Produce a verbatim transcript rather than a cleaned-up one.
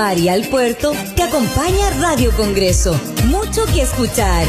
Y al puerto te acompaña Radio Congreso. Mucho que escuchar.